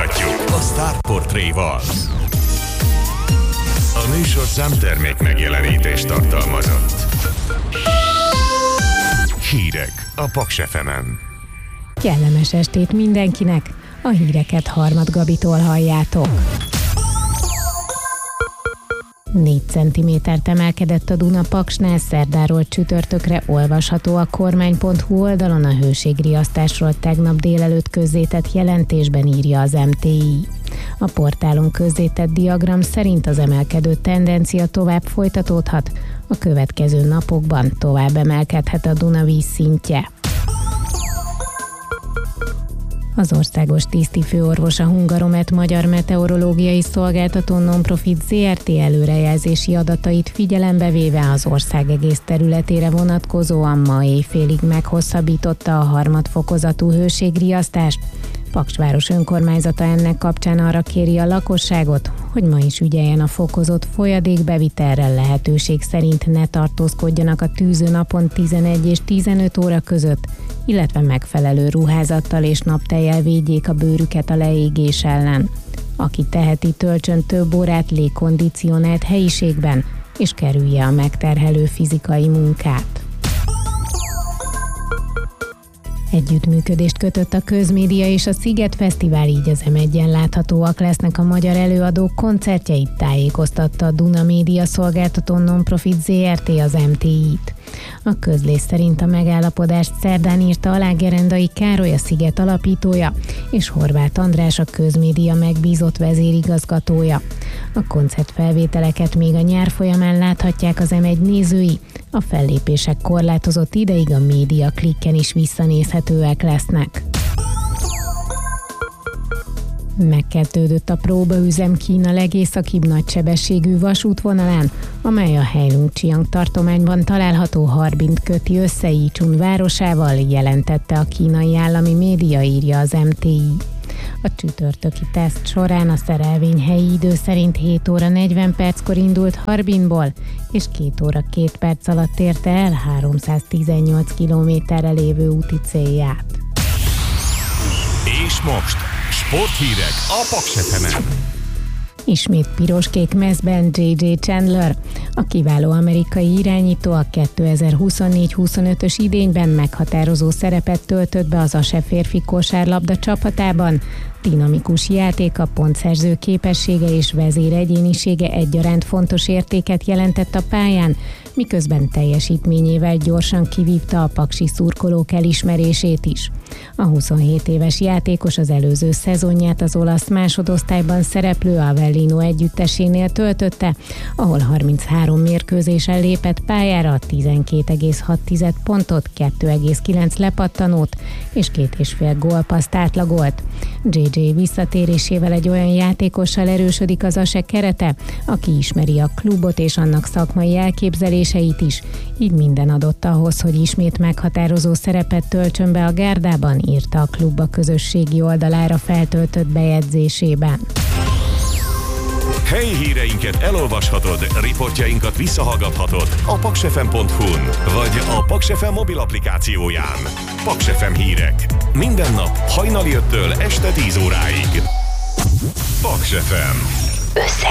folytatjuk a Star Portréval. A műsorszám termék megjelenítést tartalmazott. Hírek a Paks FM-en. Kellemes estét mindenkinek! A híreket Harmad Gabitól halljátok. 4 centimétert emelkedett a Duna Paksnál, szerdáról csütörtökre olvasható a kormány.hu oldalon a hőségriasztásról tegnap délelőtt közzétett jelentésben, írja az MTI. A portálon közzétett diagram szerint az emelkedő tendencia tovább folytatódhat, a következő napokban tovább emelkedhet a Duna vízszintje. Az országos tisztifőorvos, a Hungaromet Magyar Meteorológiai Szolgáltató Nonprofit Zrt. Előrejelzési adatait figyelembe véve az ország egész területére vonatkozóan ma éjfélig meghosszabbította a harmadfokozatú hőségriasztást. Paksváros önkormányzata ennek kapcsán arra kéri a lakosságot, hogy ma is ügyeljen a fokozott folyadékbevitelre, lehetőség szerint ne tartózkodjanak a tűzőnapon 11 és 15 óra között, illetve megfelelő ruházattal és naptejjel védjék a bőrüket a leégés ellen. Aki teheti, töltsön több órát légkondicionált helyiségben, és kerülje a megterhelő fizikai munkát. Együttműködést kötött a Közmédia és a Sziget Fesztivál, így az M1-en láthatóak lesznek a magyar előadók koncertjeit, tájékoztatta a Duna Média Szolgáltató Nonprofit Zrt. Az MTI-t. A közlés szerint a megállapodást szerdán írta alá Gerendai Károly, a Sziget alapítója, és Horváth András, a Közmédia megbízott vezérigazgatója. A koncertfelvételeket még a nyár folyamán láthatják az M1 nézői, a fellépések korlátozott ideig a Média Klikken is visszanézhetőek lesznek. Megkezdődött a próbaüzem Kína legészakibb nagysebességű vasútvonalán, amely a Heilongjiang tartományban található Harbint köti össze Yichun városával, jelentette a kínai állami média, írja az MTI. A csütörtöki teszt során a szerelvény helyi idő szerint 7 óra 40 perckor indult Harbinból, és 2 óra 2 perc alatt érte el 318 kilométerre lévő úti célját. És most sporthírek a Paks FM-en. Ismét piros-kék mezben J.J. Chandler. A kiváló amerikai irányító a 2024-25-ös idényben meghatározó szerepet töltött be az ASE férfi kosárlabda csapatában. Dinamikus játéka, pontszerző képessége és vezéregyénisége egyaránt fontos értéket jelentett a pályán, miközben teljesítményével gyorsan kivívta a paksi szurkolók elismerését is. A 27 éves játékos az előző szezonját az olasz másodosztályban szereplő Avellino együttesénél töltötte, ahol 33 mérkőzésen lépett pályára, 12,6 pontot, 2,9 lepattanót és 2,5 gólpasszt átlagolt. JJ visszatérésével egy olyan játékossal erősödik az ASE kerete, aki ismeri a klubot és annak szakmai elképzeléseit is, így minden adott ahhoz, hogy ismét meghatározó szerepet töltsön be a gárdában, írta a klub a közösségi oldalára feltöltött bejegyzésében. Helyi híreinket elolvashatod, riportjainkat visszahallgathatod a paksfm.hu-n, vagy a Paks FM mobil applikációján. Paks FM hírek. Minden nap hajnali 5-től este 10 óráig. Paks FM.